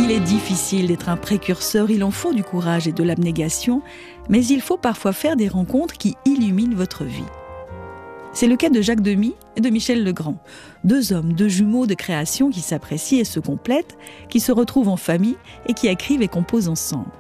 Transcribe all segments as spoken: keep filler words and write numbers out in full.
Il est difficile d'être un précurseur, il en faut du courage et de l'abnégation, mais il faut parfois faire des rencontres qui illuminent votre vie. C'est le cas de Jacques Demy et de Michel Legrand, deux hommes, deux jumeaux de création qui s'apprécient et se complètent, qui se retrouvent en famille et qui écrivent et composent ensemble.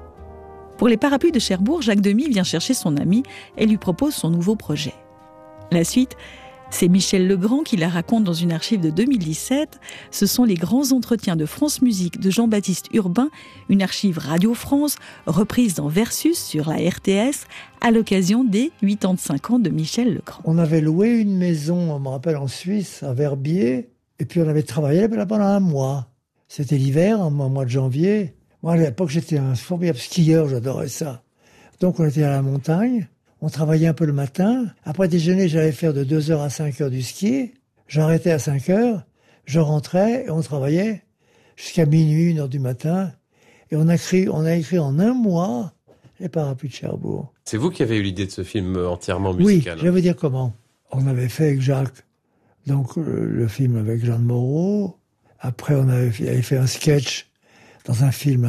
Pour les Parapluies de Cherbourg, Jacques Demy vient chercher son ami et lui propose son nouveau projet. La suite, c'est Michel Legrand qui la raconte dans une archive de deux mille dix-sept. Ce sont les grands entretiens de France Musique de Jean-Baptiste Urbain, une archive Radio France, reprise dans Versus sur la R T S, à l'occasion des quatre-vingt-cinq ans de Michel Legrand. On avait loué une maison, on me rappelle, en Suisse, à Verbier, et puis on avait travaillé là pendant un mois. C'était l'hiver, au mois de janvier. Moi, à l'époque, j'étais un formidable skieur, j'adorais ça. Donc, on était à la montagne. On travaillait un peu le matin. Après déjeuner, j'allais faire de deux heures à cinq heures du ski. J'arrêtais à cinq heures. Je rentrais et on travaillait jusqu'à minuit, une heure du matin. Et on a écrit, on a écrit en un mois les Parapluies de Cherbourg. C'est vous qui avez eu l'idée de ce film entièrement musical. Oui, je vais vous dire comment. On avait fait avec Jacques, donc le, le film avec Jeanne Moreau. Après, on avait, avait fait un sketch dans un film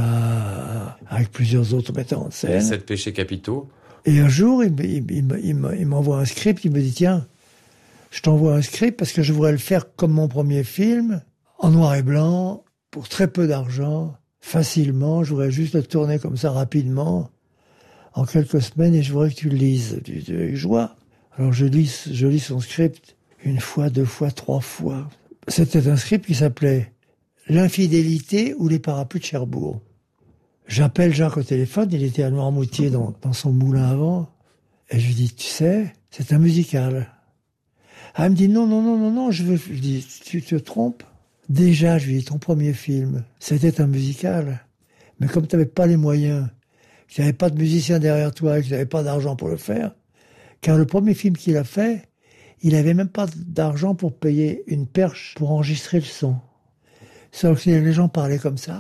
à, avec plusieurs autres metteurs en scène. Les sept péchés capitaux. Et un jour, il, il, il, il, il m'envoie un script, il me dit « Tiens, je t'envoie un script parce que je voudrais le faire comme mon premier film, en noir et blanc, pour très peu d'argent, facilement. Je voudrais juste le tourner comme ça rapidement, en quelques semaines, et je voudrais que tu le lises avec joie. » Alors je lis, je lis son script une fois, deux fois, trois fois. C'était un script qui s'appelait « L'infidélité ou les Parapluies de Cherbourg ». J'appelle Jacques au téléphone, il était à Noirmoutier dans, dans son moulin à vent, et je lui dis, tu sais, c'est un musical. Ah, elle me dit, non, non, non, non, non, je veux, je dis, tu te trompes. Déjà, je lui dis, ton premier film, c'était un musical. Mais comme tu n'avais pas les moyens, que tu n'avais pas de musicien derrière toi, que tu n'avais pas d'argent pour le faire, car le premier film qu'il a fait, il n'avait même pas d'argent pour payer une perche pour enregistrer le son. Sauf que les gens parlaient comme ça.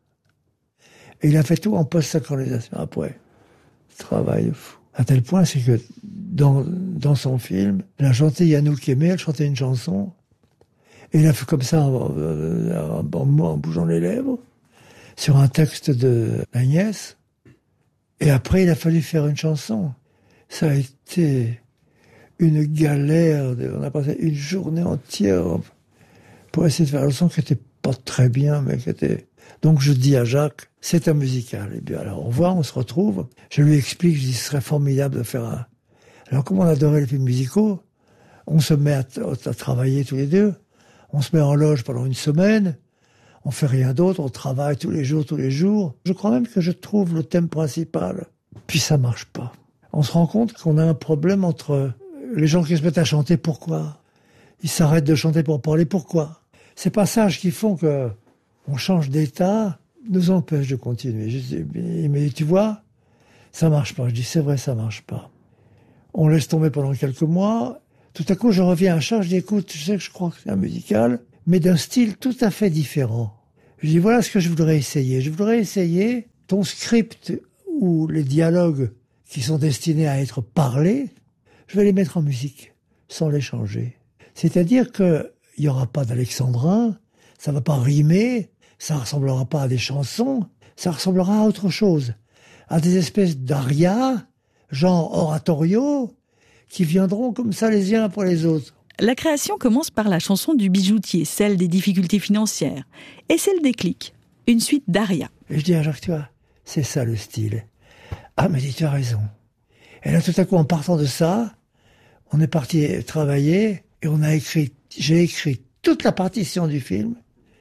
Et il a fait tout en post-synchronisation après. Travail fou. À tel point, c'est que dans, dans son film, il a chanté Yannouk Aimé, elle chantait une chanson. Et il a fait comme ça en, en, en, en bougeant les lèvres, sur un texte de Agnès. Et après, il a fallu faire une chanson. Ça a été une galère. De, on a passé une journée entière pour essayer de faire le son qui était pas très bien, mais qui était... Donc je dis à Jacques, c'est un musical. Et bien alors on voit, on se retrouve. Je lui explique, je dis, ce serait formidable de faire un... Alors comme on adorait les films musicaux, on se met à, à travailler tous les deux. On se met en loge pendant une semaine. On fait rien d'autre, on travaille tous les jours, tous les jours. Je crois même que je trouve le thème principal. Puis ça marche pas. On se rend compte qu'on a un problème entre les gens qui se mettent à chanter, pourquoi? Ils s'arrêtent de chanter pour parler, pourquoi? Ces passages qui font que on change d'état, nous empêche de continuer. Je dis, il me dit, tu vois, ça marche pas. Je dis, c'est vrai, ça marche pas. On laisse tomber pendant quelques mois. Tout à coup, je reviens à charge, je dis, écoute, tu sais que je crois que c'est un musical, mais d'un style tout à fait différent. Je dis, voilà ce que je voudrais essayer. Je voudrais essayer ton script ou les dialogues qui sont destinés à être parlés, je vais les mettre en musique, sans les changer. C'est-à-dire qu'il n'y aura pas d'alexandrin, ça ne va pas rimer, ça ne ressemblera pas à des chansons, ça ressemblera à autre chose, à des espèces d'arias, genre oratoriaux, qui viendront comme ça les uns après les autres. La création commence par la chanson du bijoutier, celle des difficultés financières, et c'est le déclic, une suite d'arias. Et je dis à Jacques, tu vois, c'est ça le style. Ah, mais dis, tu as raison. Et là, tout à coup, en partant de ça, on est parti travailler, et on a écrit, j'ai écrit toute la partition du film,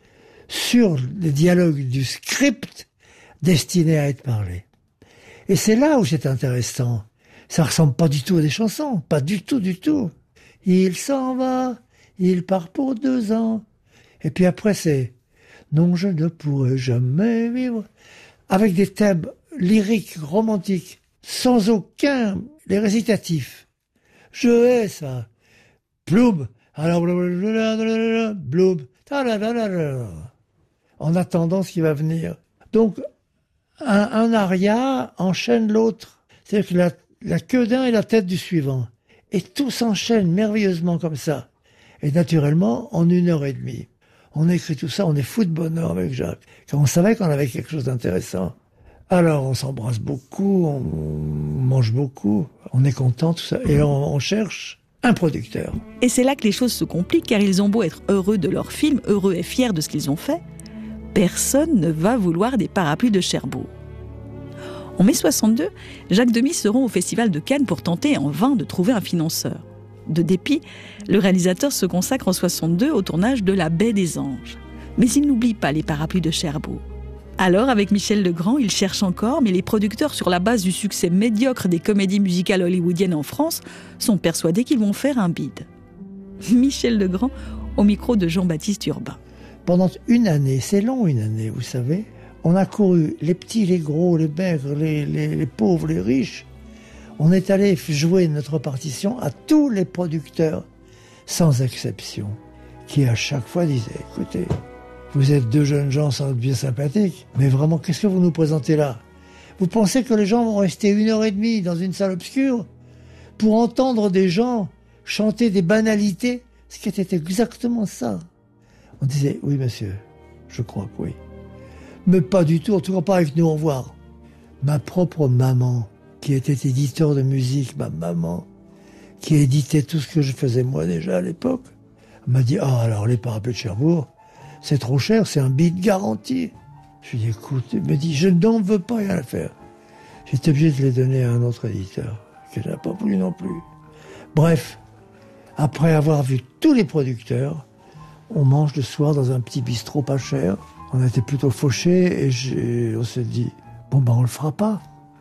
sur les dialogues du script destiné à être parlé. Et c'est là où c'est intéressant. Ça ressemble pas du tout à des chansons, pas du tout, du tout. Il s'en va, il part pour deux ans. Et puis après c'est « Non, je ne pourrai jamais vivre » avec des thèmes lyriques, romantiques, sans aucun... les récitatifs. Je hais ça. Bloom, alors bloom, en attendant ce qui va venir. Donc, un, un aria enchaîne l'autre. C'est-à-dire que la, la queue d'un et la tête du suivant. Et tout s'enchaîne merveilleusement comme ça. Et naturellement, en une heure et demie. On écrit tout ça, on est fou de bonheur avec Jacques. Quand on savait qu'on avait quelque chose d'intéressant. Alors, on s'embrasse beaucoup, on mange beaucoup, on est content, tout ça. Et on, on cherche un producteur. Et c'est là que les choses se compliquent, car ils ont beau être heureux de leur film, heureux et fiers de ce qu'ils ont fait, personne ne va vouloir des parapluies de Cherbourg. En mai soixante-deux, Jacques Demy se rend au Festival de Cannes pour tenter en vain de trouver un financeur. De dépit, le réalisateur se consacre en soixante-deux au tournage de La Baie des Anges. Mais il n'oublie pas les parapluies de Cherbourg. Alors, avec Michel Legrand, il cherche encore, mais les producteurs, sur la base du succès médiocre des comédies musicales hollywoodiennes en France, sont persuadés qu'ils vont faire un bide. Michel Legrand, au micro de Jean-Baptiste Urbain. Pendant une année, c'est long une année, vous savez, on a couru, les petits, les gros, les maigres, les, les, les pauvres, les riches. On est allé jouer notre partition à tous les producteurs, sans exception, qui à chaque fois disaient, écoutez, vous êtes deux jeunes gens sans doute bien sympathiques, mais vraiment, qu'est-ce que vous nous présentez là? Vous pensez que les gens vont rester une heure et demie dans une salle obscure pour entendre des gens chanter des banalités? Ce qui était exactement ça. On disait, oui monsieur, je crois que oui. Mais pas du tout, en tout cas pas avec nous, au revoir. Ma propre maman, qui était éditeur de musique, ma maman, qui éditait tout ce que je faisais moi déjà à l'époque, m'a dit, ah alors les parapluies de Cherbourg, c'est trop cher, c'est un bide garanti. Je lui ai dit, écoute, il me dit, je n'en veux pas rien à faire. J'étais obligé de les donner à un autre éditeur, qui n'a pas voulu non plus. Bref, après avoir vu tous les producteurs, on mange le soir dans un petit bistrot pas cher. On était plutôt fauchés et j'ai, on s'est dit, bon ben on le fera pas.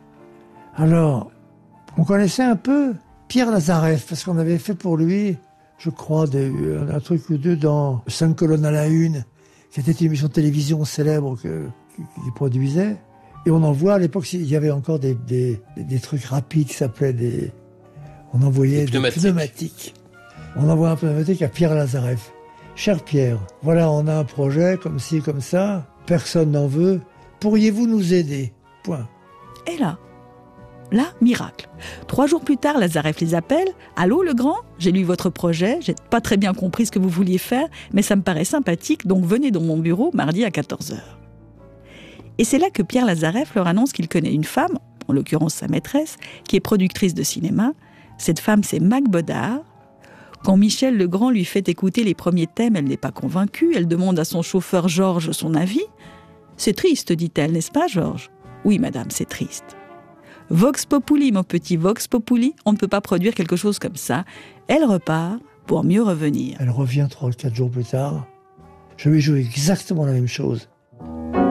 Alors, on connaissait un peu Pierre Lazareff, parce qu'on avait fait pour lui, je crois, des, un truc ou deux dans Cinq colonnes à la une, qui était une émission de télévision célèbre que, qu'il produisait. Et on envoie, à l'époque, il y avait encore des, des, des trucs rapides qui s'appelaient des... On envoyait des pneumatiques. des pneumatiques. On envoie un pneumatique à Pierre Lazareff. Cher Pierre, voilà, on a un projet comme ci, comme ça, personne n'en veut. Pourriez-vous nous aider? Point. Et là, là, miracle. Trois jours plus tard, Lazareff les appelle. « Allô, Legrand, j'ai lu votre projet, j'ai pas très bien compris ce que vous vouliez faire, mais ça me paraît sympathique, donc venez dans mon bureau mardi à quatorze heures. » Et c'est là que Pierre Lazareff leur annonce qu'il connaît une femme, en l'occurrence sa maîtresse, qui est productrice de cinéma. Cette femme, c'est Mac Bodard. Quand Michel Legrand lui fait écouter les premiers thèmes, elle n'est pas convaincue. Elle demande à son chauffeur Georges son avis. « C'est triste, dit-elle, n'est-ce pas, Georges ?»« Oui, madame, c'est triste. »« Vox populi, mon petit, vox populi, on ne peut pas produire quelque chose comme ça. » Elle repart pour mieux revenir. Elle revient trois ou quatre jours plus tard. Je lui joue exactement la même chose.